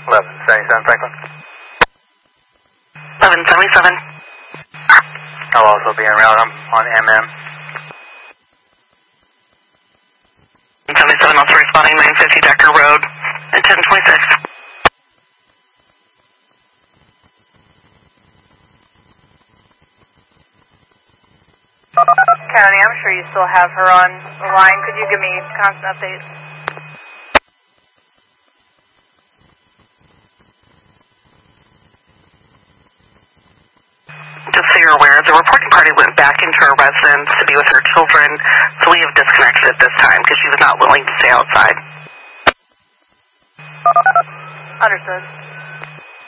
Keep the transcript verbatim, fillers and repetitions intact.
eleven seventy-seven Franklin. eleven seventy-seven. I'll also be en route. I'm on M M. seventy-seven, also responding nine fifty Decker Road at ten twenty-six. County, I'm sure you still have her on the line. Could you give me constant updates? Just so you're aware, the reporting party went back into her residence to be with her children, so we have disconnected at this time because she was not willing to stay outside. Understood.